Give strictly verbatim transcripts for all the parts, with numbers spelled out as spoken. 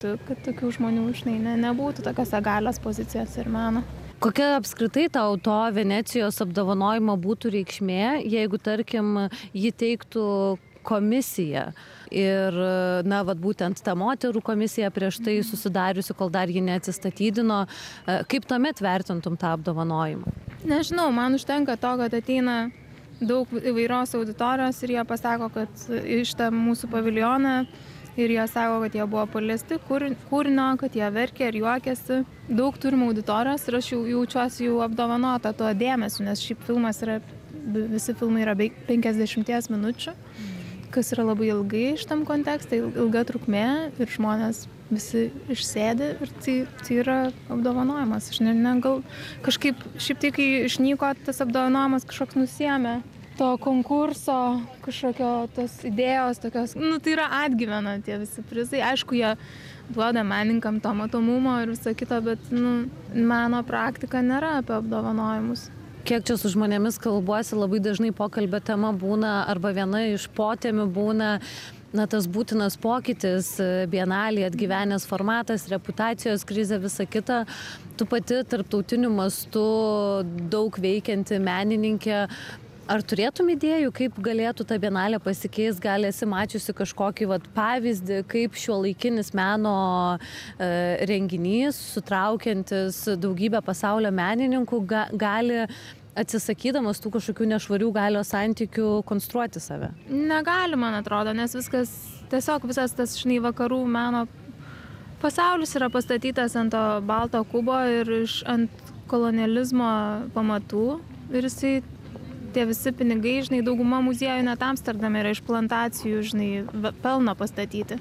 kad tokių žmonių, žinai, ne, nebūtų tokiose galios pozicijos ir meno. Kokia apskritai tau to Venecijos apdovanojimo būtų reikšmė, jeigu, tarkim, jį teiktų komisija ir, na, vat būtent ta moterų komisija prieš tai susidariusi, kol dar ji neatsistatydino, kaip tuomet vertintum tą apdovanojimą? Nežinau, man užtenka to, kad ateina daug įvairios auditorijos ir jie pasako, kad iš tą mūsų paviljoną ir jie sako, kad jie buvo paliesti kūrinio, kad jie verkė ir juokėsi. Daug turim auditorijos ir aš jau jaučiuosi jau apdovanota tuo dėmesiu, nes šiaip filmas yra, visi filmai yra beveik penkiasdešimties minučių, kas yra labai ilgai šitam kontekste, ilga trukmė ir žmonės visi išsėdi ir tai, tai yra apdovanojimas. Aš ne, ne, gal kažkaip šiaip tai, kai išnyko tas apdovanojimas, kažkoks nusiėmė to konkurso, kažkokio tos idėjos, tokios, nu tai yra atgyvena tie visi prizai. Aišku, jie duoda menininkam to matomumo ir visą kitą, bet nu, meno praktika nėra apie apdovanojimus. Kiek čia su žmonėmis kalbuosi, labai dažnai pokalbio tema būna, arba viena iš potemių būna, na, tas būtinas pokytis, bienalė, atgyvenęs formatas, reputacijos krizė, visa kita. Tu pati tarptautiniu mastu daug veikianti menininkė. Ar turėtum idėjų, kaip galėtų ta bienalė pasikeis? Gal esi mačiusi kažkokį vat, pavyzdį, kaip šiuolaikinis meno e, renginys, sutraukiantis daugybę pasaulio menininkų, ga, gali atsisakydamas tų kažkokių nešvarių galios santykių konstruoti save? Negali, man atrodo, nes viskas, tiesiog visas tas, žinai, vakarų meno pasaulis yra pastatytas ant to balto kubo ir iš ant kolonializmo pamatų ir jisai tie visi pinigai, žinai, dauguma muziejų net Amsterdame yra iš plantacijų, žinai, pelno pastatyti.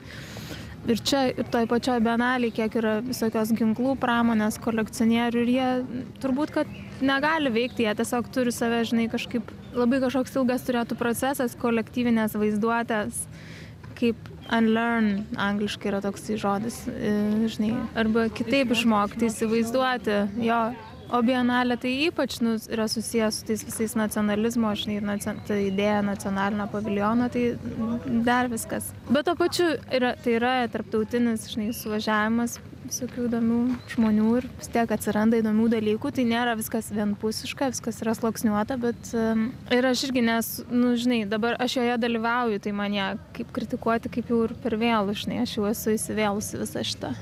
Ir čia, ir toj pačioj bienalėj, kiek yra visokios ginklų pramonės, kolekcionierių ir jie turbūt, kad negali veikti, jie tiesiog turi save, žinai, kažkaip labai kažkoks ilgas turėtų procesas kolektyvinės vaizduotės, kaip unlearn, angliškai yra toks žodis, žinai, arba kitaip išmokti įsivaizduoti, jo. O bienalė tai ypač nu, yra susijęs su tais visais nacionalizmo, žinai, nacion, ta idėja nacionalinio paviljono, tai dar viskas. Bet to pačiu yra, tai yra tarptautinis, žinai, suvažiavimas visokių įdomių žmonių ir vis tiek atsiranda įdomių dalykų, tai nėra viskas vienpusiška, viskas yra sluoksniuota, bet um, ir aš irgi, nes, nu, žinai, dabar aš joje dalyvauju, tai man ją kaip kritikuoti, kaip jau ir per vėlų, žinai, aš jau esu įsivėlusi visą šitą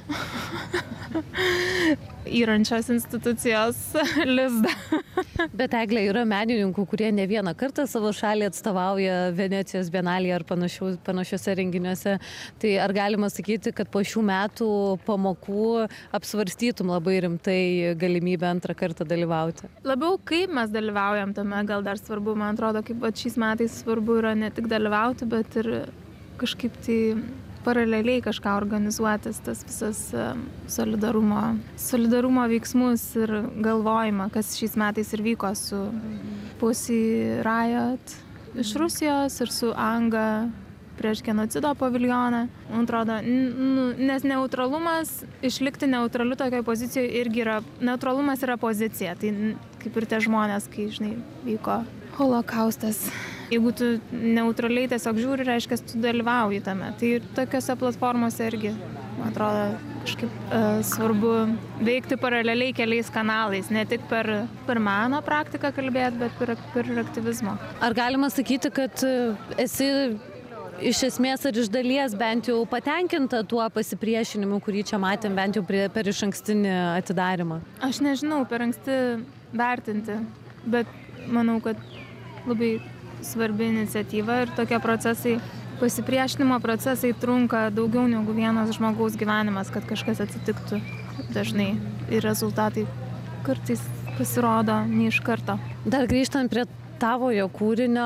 įrančios institucijos lizdą. Bet Eglė, yra menininkų, kurie ne vieną kartą savo šalį atstovauja Venecijos bienalėje ar panašių, panašiuose renginiuose. Tai ar galima sakyti, kad po šių metų pamokų apsvarstytum labai rimtai galimybę antrą kartą dalyvauti? Labiau kaip mes dalyvaujam tame, gal dar svarbu, man atrodo, kaip va, šiais metais svarbu yra ne tik dalyvauti, bet ir kažkaip tai paraleliai kažką organizuotis, tas visas solidarumo, solidarumo veiksmus ir galvojimą, kas šiais metais ir vyko su Pussy Riot iš Rusijos ir su Anga prieš genocido paviljoną. Man atrodo, nu, nes neutralumas, išlikti neutraliu tokioj pozicijoje irgi yra, neutralumas yra pozicija, tai kaip ir tie žmonės, kai, žinai, vyko holokaustas. Jeigu tu neutraliai tiesiog žiūri, reiškia, tu dalyvauji tame. Tai tokiose platformose irgi, man atrodo, kažkaip e, svarbu veikti paraleliai keliais kanalais, ne tik per, per meno praktiką kalbėti, bet per, per aktyvizmo. Ar galima sakyti, kad esi iš esmės ar iš dalies bent jau patenkinta tuo pasipriešinimu, kurį čia matėm bent jau prie, per išankstinį atidarimą? Aš nežinau, per anksti vertinti, bet manau, kad labai svarbi iniciatyva ir tokie procesai, pasipriešinimo procesai trunka daugiau negu vienas žmogaus gyvenimas, kad kažkas atsitiktų dažnai ir rezultatai kartais pasirodo ne iš karto. Dar grįžtant prie tavojo kūrinio,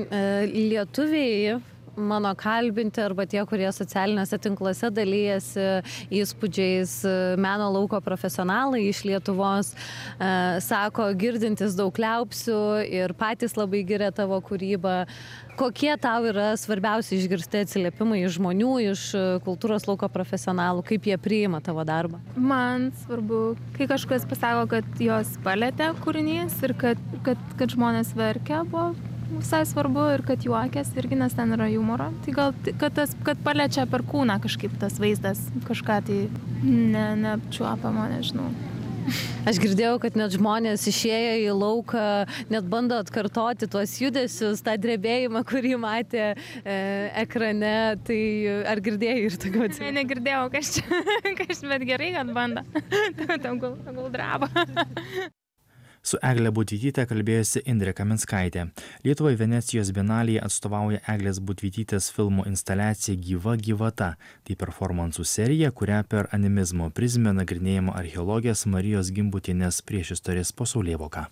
lietuviai mano kalbinti arba tie, kurie socialiniuose tinkluose dalyjasi įspūdžiais, meno lauko profesionalai iš Lietuvos, e, sako, girdintis daug liaupsių ir patys labai giria tavo kūrybą. Kokie tau yra svarbiausi išgirsti atsiliepimai iš žmonių, iš kultūros lauko profesionalų, kaip jie priima tavo darbą? Man svarbu, kai kažkas pasako, kad jos palietė kūrinys ir kad, kad, kad žmonės verkia, buvo visai svarbu ir kad juokiasi irgi, nes ten yra humoro. Tai gal, kad, tas, kad paliečia per kūną kažkaip tas vaizdas, kažką tai ne, neapčiuopamo, nežinau. Aš girdėjau, kad net žmonės išėję į lauką, net bando atkartoti tuos judesius, tą drebėjimą, kurį matė e, ekrane. Tai ar girdėjai ir tokių atsitikimų? Ne, negirdėjau, kas čia, kas, bet gerai, kad bando. Tam gal, gal draba. Su Egle Budvytyte kalbėjosi Indrė Kaminskaitė. Lietuvai Venecijos bienalėje atstovauja Eglės Budvytytės filmo instaliacija Gyva gyvata. Tai performansų serija, kurią per animizmo prizmę nagrinėjama archeologės Marijos Gimbutienės priešistorės pasaulėvoka.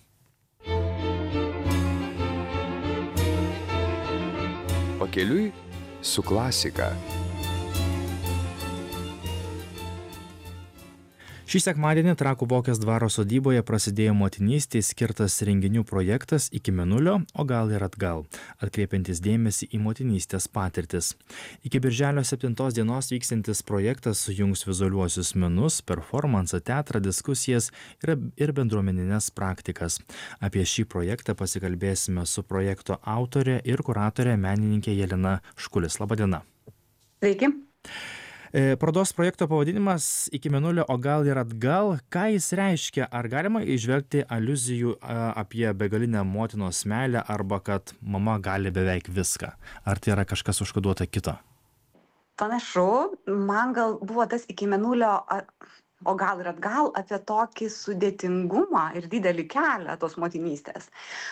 Pakeliui su klasika. Šį sekmadienį Trakų Vokės dvaro sodyboje prasidėjo motinystei skirtas renginių projektas Iki Mėnulio, o gal ir atgal, atkreipiantis dėmesį į motinystės patirtis. Iki birželio septintos dienos vykstantis projektas sujungs vizualiuosius menus, performansą, teatrą, diskusijas ir, ir bendruomeninės praktikas. Apie šį projektą pasikalbėsime su projekto autorė ir kuratorė menininkė Jelena Škulis. Labą dieną. Sveiki. Parodos projekto pavadinimas Iki Mėnulio, o gal ir atgal. Ką jis reiškia? Ar galima įžvelgti aliuzijų apie begalinę motinos meilę arba kad mama gali beveik viską? Ar tai yra kažkas užkoduota kito? Panašu, man gal buvo tas Iki Mėnulio, o gal ir atgal, apie tokį sudėtingumą ir didelį kelią tos motinystės.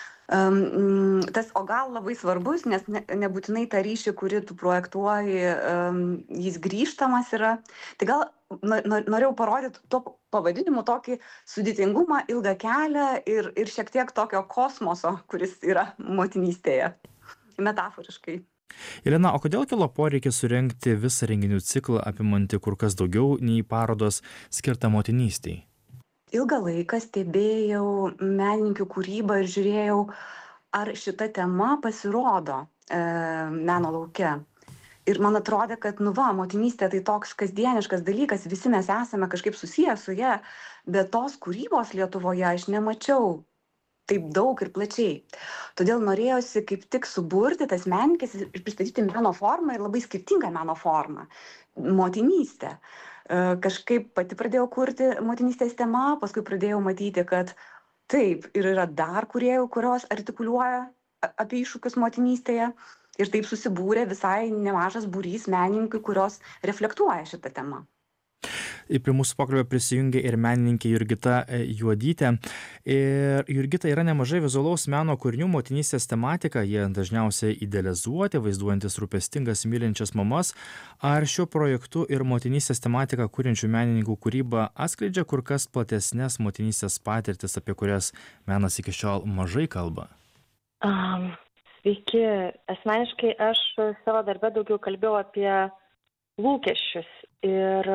Um, tas o gal labai svarbus, nes ne, nebūtinai tą ryšį, kurį tu projektuoji, um, jis grįžtamas yra. Tai gal norėjau parodyti tuo pavadinimu tokį sudėtingumą, ilgą kelią ir, ir šiek tiek tokio kosmoso, kuris yra motinystėje, metaforiškai. Jelena, o kodėl kilo poreikis surengti visą renginių ciklą apimantį kur kas daugiau nei parodos skirtą motinystei? Ilgą laiką stebėjau menininkių kūrybą ir žiūrėjau, ar šita tema pasirodo e, meno lauke. Ir man atrodė, kad, nu va, motinystė tai toks kasdieniškas dalykas, visi mes esame kažkaip susiję su ja, bet tos kūrybos Lietuvoje aš nemačiau taip daug ir plačiai. Todėl norėjosi kaip tik suburti tas menininkes ir pristatyti meno formą ir labai skirtingą meno formą - motinystę. Kažkaip pati pradėjau kurti motinystės temą, paskui pradėjau matyti, kad taip, ir yra dar kūrėjų, kurios artikuliuoja apie iššūkius motinystėje. Ir taip susibūrė visai nemažas būrys menininkų, kurios reflektuoja šitą temą. Prie mūsų pokalbio prisijungė ir menininkė Jurgita Juodytė. Ir Jurgita, yra nemažai vizualaus meno kūrinių motinystės tematika, jie dažniausiai idealizuoti, vaizduojantis rūpestingas mylinčias mamas. Ar šiuo projektu ir motinystės tematiką kūrinčių menininkų kūryba atskleidžia kur kas platesnės motinystės patirtis, apie kurias menas iki šiol mažai kalba? Um, sveiki. Asmeniškai aš savo darbę daugiau kalbėjau apie lūkesčius ir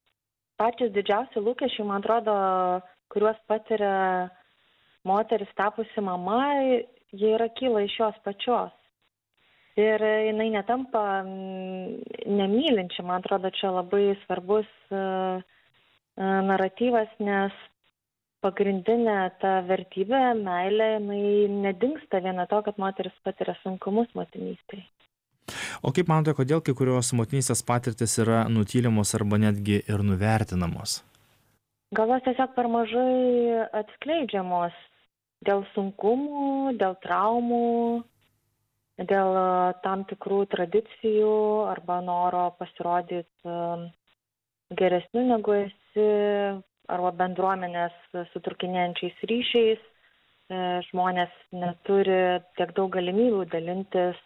patys didžiausi lūkesčiai, man atrodo, kuriuos patiria moteris tapusi mama, jie yra kyla iš jos pačios. Ir jinai netampa nemylinčia, man atrodo, čia labai svarbus uh, naratyvas, nes pagrindinė ta vertybė, meilė, jinai nedingsta viena to, kad moteris patiria sunkumus motinystėje. O kaip manote, kodėl kai kurios motinystės patirtis yra nutylimos arba netgi ir nuvertinamos? Gal jos tiesiog per mažai atskleidžiamos dėl sunkumų, dėl traumų, dėl tam tikrų tradicijų arba noro pasirodyti geresniu negu esi, arba bendruomenės sutrūkinėjančiais ryšiais. Žmonės neturi tiek daug galimybių dalintis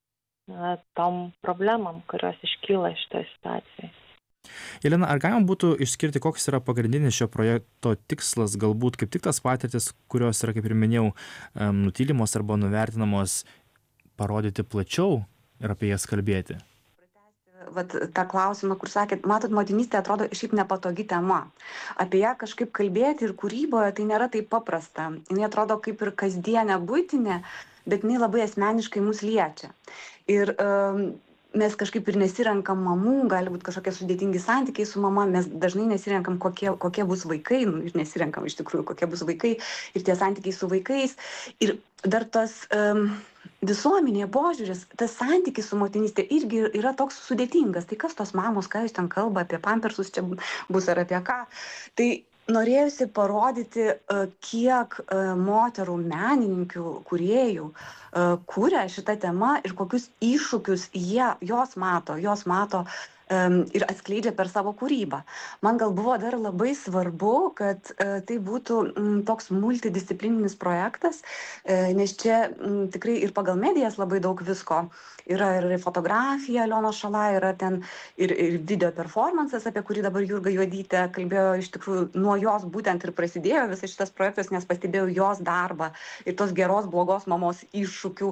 tom problemam, kurios iškyla šitoje situacijoje. Jelena, ar galima būtų išskirti, koks yra pagrindinis šio projekto tikslas, galbūt kaip tik tas patirtis, kurios yra, kaip ir minėjau, nutylimos arba nuvertinamos, parodyti plačiau ir apie jas kalbėti? Vat tą klausimą, kur sakėt, matot, motinystė atrodo šiaip nepatogi tema. Apie ją kažkaip kalbėti ir kūryboje tai nėra taip paprasta. Jis atrodo kaip ir kasdienė buitinė, bet jinai labai asmeniškai mus liečia. Ir um, mes kažkaip ir nesirenkam mamų, gali būti kažkokie sudėtingi santykiai su mama, mes dažnai nesirenkam, kokie, kokie bus vaikai, nu, ir nesirenkam iš tikrųjų, kokie bus vaikai ir tie santykiai su vaikais. Ir dar tas um, visuomenėje požiūris, tas santykis su motinystė irgi yra toks sudėtingas. Tai kas tos mamos, ką jūs ten kalba apie pampersus čia bus ar apie ką. Tai norėjusi parodyti, kiek moterų menininkių, kūrėjų kūrė šitą temą ir kokius iššūkius jie, jos mato, jos mato ir atskleidžia per savo kūrybą. Man gal buvo dar labai svarbu, kad tai būtų toks multidisciplininis projektas, nes čia tikrai ir pagal medijas labai daug visko. Yra ir fotografija Alionos Šalai, yra ten ir, ir video performances, apie kurį dabar Jurga Juodytė kalbėjo, iš tikrųjų nuo jos būtent ir prasidėjo visas šitas projektas, nes pastebėjau jos darbą ir tos geros, blogos mamos iššūkių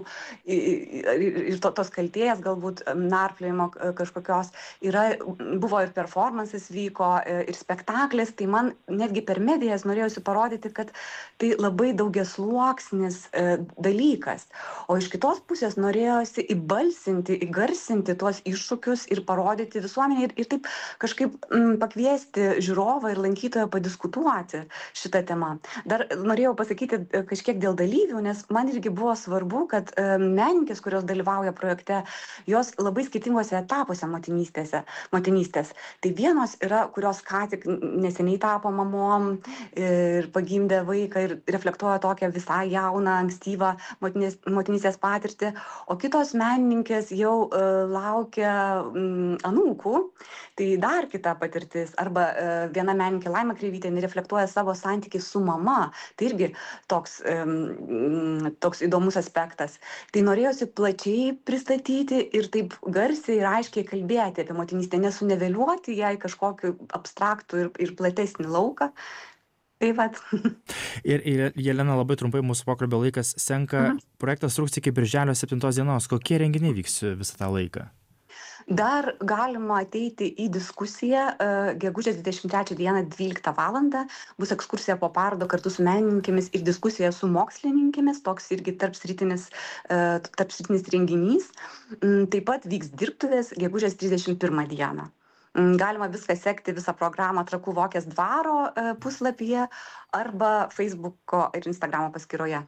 ir, ir to, tos kaltėjas galbūt narpliojimo kažkokios. Yra, buvo ir performances vyko, ir spektaklis, tai man netgi per medijas norėjusi parodyti, kad tai labai daugiasluoksnis dalykas. O iš kitos pusės norėjusi įbalsinti, įgarsinti tuos iššūkius ir parodyti visuomenį ir, ir taip kažkaip m, pakviesti žiūrovą ir lankytoją padiskutuoti šitą temą. Dar norėjau pasakyti kažkiek dėl dalyvių, nes man irgi buvo svarbu, kad e, menininkės, kurios dalyvauja projekte, jos labai skirtingose etapuose motinystėse, motinystės. Tai vienos yra, kurios ką tik neseniai tapo mamom ir pagimdė vaiką ir reflektuoja tokią visai jauną, ankstyvą motinės, motinystės patirtį, o kitos menininkės jau uh, laukia um, anūkų, tai dar kita patirtis. Arba uh, viena menininkė Laima Kreivytė reflektuoja savo santykį su mama. Tai irgi toks, um, toks įdomus aspektas. Tai norėjosi plačiai pristatyti ir taip garsiai ir aiškiai kalbėti apie motinystę, nesuneveliuoti jai kažkokiu abstraktų ir, ir platesnį lauką. Tai vat. Ir, ir Jelena, labai trumpai mūsų pokalbio laikas senka. Mhm. Projektas truks iki birželio septintos dienos. Kokie renginiai vyks visą tą laiką? Dar galima ateiti į diskusiją gegužės dvidešimt trečią dieną dvyliktą valandą. Bus ekskursija po parodą kartu su menininkėmis ir diskusija su mokslininkėmis. Toks irgi tarpsritinis, tarpsritinis renginys. Taip pat vyks dirbtuvės gegužės trisdešimt pirmą dieną. Galima viską sekti, visą programą Trakų Vokės dvaro puslapyje arba Facebooko ir Instagramo paskyroje.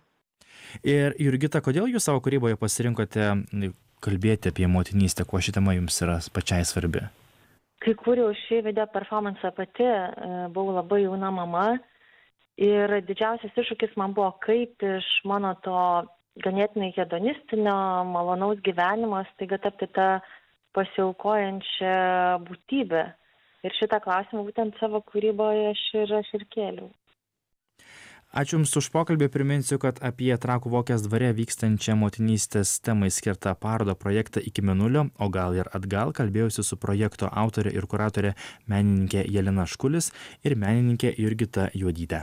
Ir Jurgita, kodėl jūs savo kūryboje pasirinkote kalbėti apie motinystę, kuo ši tema jums yra pačiai svarbi? Kai kūriau šį video performansą pati, buvau labai jauna mama ir didžiausias iššūkis man buvo, kaip iš mano to ganėtinai hedonistinio, malonaus gyvenimo staiga tapti tą pasiaukojančią būtybę. Ir šitą klausimą būtent savo kūryboje aš ir, aš ir kėliau. Ačiū Jums už pokalbį. Priminsiu, kad apie Trakų Vokės dvare vykstančią motinystės temai skirtą parodą projektą Iki mėnulio, o gal ir atgal, kalbėjausi su projekto autorė ir kuratorė menininkė Jelena Škulis ir menininkė Jurgita Juodytė.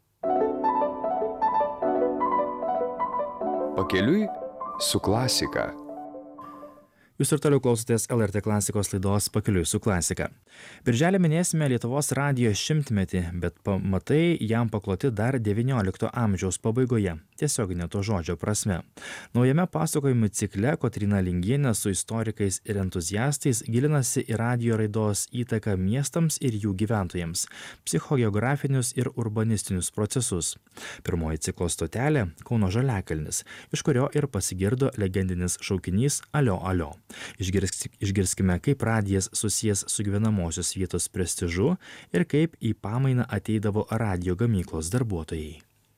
Pakeliui su klasika. Jūs ir toliau klausotės L R T klasikos laidos Pakeliui su klasika. Birželį minėsime Lietuvos radijo šimtmetį, bet pamatai jam pakloti dar devyniolikto amžiaus pabaigoje, tiesioginė to žodžio prasme. Naujame pasakojimų cikle Kotryna Lingienė su istorikais ir entuziastais gilinasi į radijo raidos įtaką miestams ir jų gyventojams, psichogeografinius ir urbanistinius procesus. Pirmoji ciklo stotelė – Kauno Žaliakalnis, iš kurio ir pasigirdo legendinis šaukinys Alio Alio. Išgirskime, kaip radijas susijęs su gyvenamosios vietos prestižu ir kaip į pamainą ateidavo radijo gamyklos darbuotojai.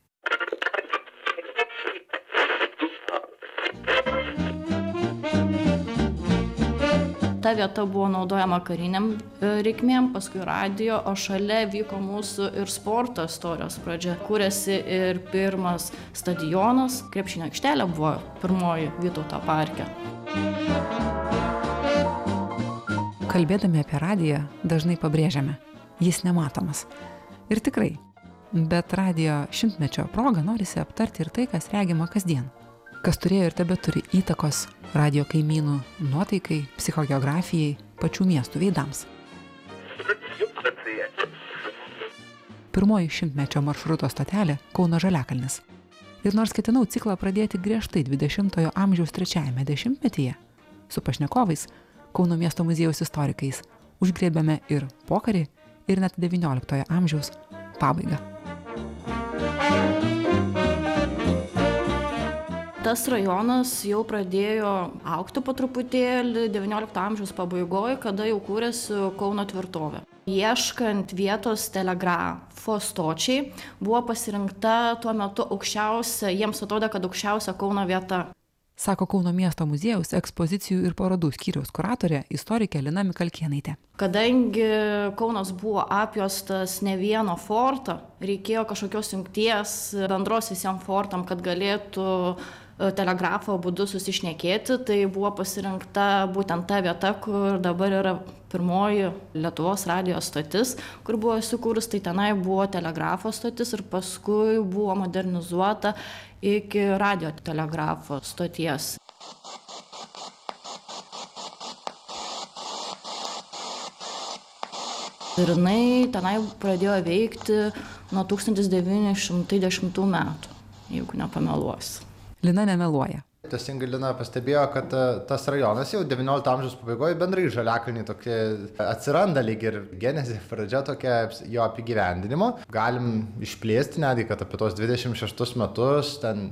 Ta vieta buvo naudojama kariniam reikmėm, paskui radijo, o šalia vyko mūsų ir sporto istorijos pradžia. Kūrėsi ir pirmas stadionas, krepšinio aikštelė buvo pirmoji Vytauto parke. Kalbėdami apie radiją dažnai pabrėžiame, jis nematomas. Ir tikrai, bet radijo šimtmečio proga norisi aptarti ir tai, kas regima kasdien. Kas turėjo ir tebeturi įtakos radijo kaimynų nuotaikai, psichogeografijai, pačių miestų veidams. Pirmoji šimtmečio maršruto stotelė – Kauno Žaliakalnis. Ir nors ketinau ciklą pradėti griežtai dvidešimtojo amžiaus trečiajame dešimtmetyje, su pašnekovais, Kauno miesto muziejaus istorikais, užgrėbėme ir pokarį, ir net devynioliktojo amžiaus pabaigą. Tas rajonas jau pradėjo augti po truputėlį devyniolikto amžiaus pabaigoje, kada jau kūrėsi Kauno tvirtovė. Ieškant vietos telegrafo stočiai buvo pasirinkta tuo metu aukščiausia, jiems atrodė, kad aukščiausia Kauno vieta. Sako Kauno miesto muziejaus ekspozicijų ir parodų skyriaus kuratorė, istorikė Lina Mikalkėnaitė. Kadangi Kaunas buvo apjuostas ne vieno forto, reikėjo kažkokios jungties bendros visiems fortam, kad galėtų telegrafo būdu susišnekėti, tai buvo pasirinkta būtent ta vieta, kur dabar yra pirmoji Lietuvos radijo stotis, kur buvo įsikūrus, tai tenai buvo telegrafo stotis ir paskui buvo modernizuota iki radio telegrafo stoties. Ir jinai tenai pradėjo veikti nuo tūkstantis devyni šimtai dešimtų metų, jeigu nepameluosiu. Lina nemeluoja. Teisingai Lina pastebėjo, kad tas rajonas jau devyniolikto amžiaus pabaigoje bendrai žaliakalniai tokie atsiranda, lyg ir genezė, pradžia tokia jo apgyvendinimo. Galim išplėsti netgi, kad apie tos dvidešimt šeštus metus ten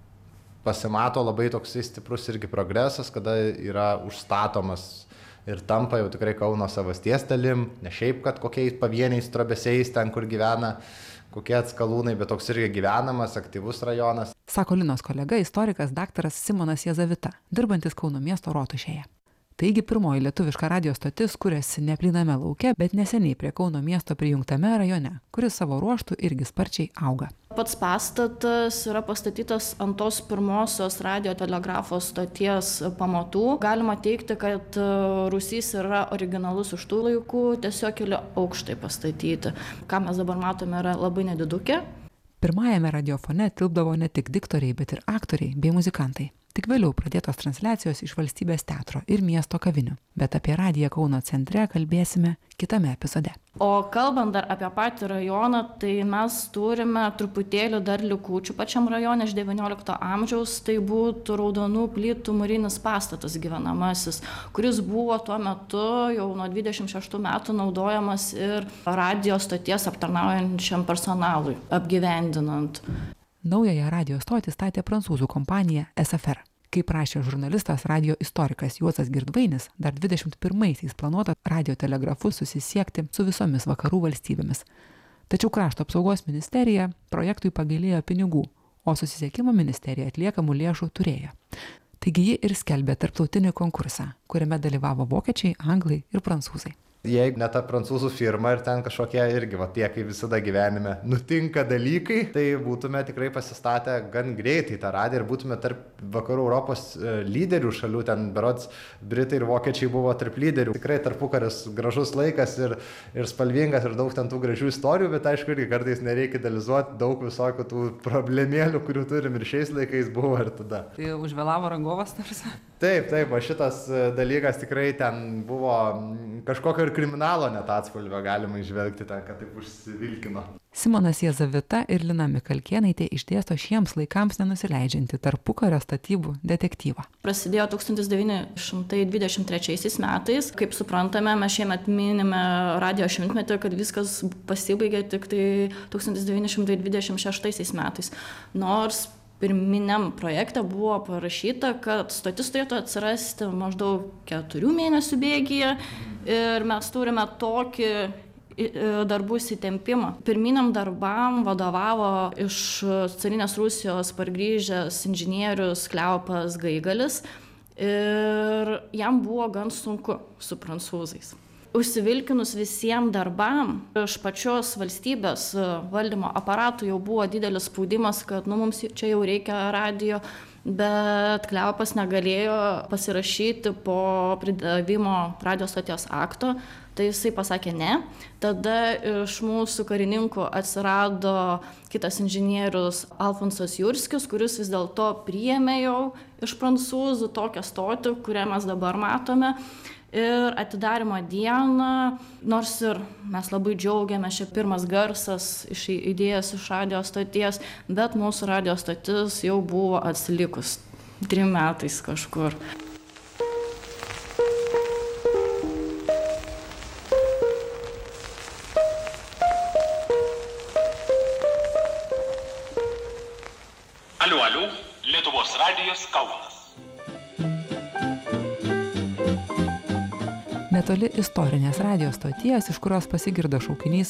pasimato labai toks stiprus irgi progresas, kada yra užstatomas ir tampa jau tikrai Kauno savasties dalim, ne šiaip, kad kokiais pavieniais trobesiais ten, kur gyvena kokie atskalūnai, bet toks irgi gyvenamas, aktyvus rajonas. Sako Linos kolega, istorikas daktaras Simonas Jazavita, dirbantis Kauno miesto rotušėje. Taigi pirmoji lietuviška radijo stotis kuriasi ne plyname lauke, bet neseniai prie Kauno miesto prijungtame rajone, kuris savo ruožtu irgi sparčiai auga. Pats pastatas yra pastatytas ant tos pirmosios radio telegrafo stoties pamatų. Galima teigti, kad rūsys yra originalus iš tų laikų, tiesiog keli aukštai pastatyti. Ką mes dabar matome, yra labai nedidukė. Pirmajame radiofone tilpdavo ne tik diktoriai, bet ir aktoriai bei muzikantai. Tik vėliau pradėtos transliacijos iš Valstybės teatro ir miesto kavinių. Bet apie radiją Kauno centre kalbėsime kitame epizode. O kalbant dar apie patį rajoną, tai mes turime truputėlį dar likučių pačiam rajone iš devyniolikto amžiaus. Tai būtų raudonų plytų mūrinis pastatas gyvenamasis, kuris buvo tuo metu jau nuo dvidešimt šeštų metų naudojamas ir radijo stoties aptarnaujančiam personalui apgyvendinant. Naująją radijo stotį statė prancūzų kompanija S F R. Kaip rašė žurnalistas radijo istorikas Juozas Girdvainis, dar dvidešimt pirmaisiais planuota radijo telegrafu susisiekti su visomis vakarų valstybėmis. Tačiau Krašto apsaugos ministerija projektui pagailėjo pinigų, o susisiekimo ministerija atliekamų lėšų turėjo. Taigi ji ir skelbė tarptautinį konkursą, kuriame dalyvavo vokiečiai, anglai ir prancūzai. Jeigu ne ta prancūzų firma ir ten kažkokie irgi, va tie, kaip visada gyvenime, nutinka dalykai, tai būtume tikrai pasistatę gan greitai tą radiją ir būtume tarp vakarų Europos lyderių šalių, ten berods Britai ir vokiečiai buvo tarp lyderių. Tikrai tarpukaris gražus laikas ir, ir spalvingas ir daug ten tų gražių istorijų, bet aišku irgi kartais nereikia idealizuoti daug visokių tų problemėlių, kurių turim ir šiais laikais buvo ir tada. Tai užvėlavo rangovas tarsi? Taip, taip, o šitas dalykas tikrai ten buvo kažkokio ir kriminalo net atspalvio galima išvelgti ten, kad taip užsivilkino. Simonas Jazavita ir Lina Mikalkėnaitė išdėsto šiems laikams nenusileidžianti tarpukario statybų detektyvą. Prasidėjo tūkstantis devyni šimtai dvidešimt trečiaisiais metais. Kaip suprantame, mes šiemet minime radijo šimtmetį, kad viskas pasibaigė tik tai tūkstantis devyni šimtai dvidešimt šeštaisiais metais. Nors pirminiam projekte buvo parašyta, kad stotis turėtų atsirasti maždaug keturių mėnesių bėgyje ir mes turime tokį darbų įsitempimą. Pirminiam darbam vadovavo iš carinės Rusijos pargrįžęs inžinierius Kleopas Gaigalis ir jam buvo gan sunku su prancūzais. Užsivilkinus visiems darbam, iš pačios valstybės valdymo aparatų jau buvo didelis spaudimas, kad nu, mums čia jau reikia radijo, bet Kleopas negalėjo pasirašyti po pridavimo radijo stoties akto, tai jisai pasakė ne. Tada iš mūsų karininkų atsirado kitas inžinierius Alfonsas Jurskis, kuris vis dėlto priėmė jau iš prancūzų tokią stotį, kurią mes dabar matome. Ir atidarimo dieną, nors ir mes labai džiaugiamės, čia pirmas garsas iš idėjas iš radijo stoties, bet mūsų radijo stotis jau buvo atsilikus trim metais kažkur. Allô, allô, Lietuvos radijas Kaunas. Netoli istorinės radijo stoties, iš kurios pasigirdo šaukinys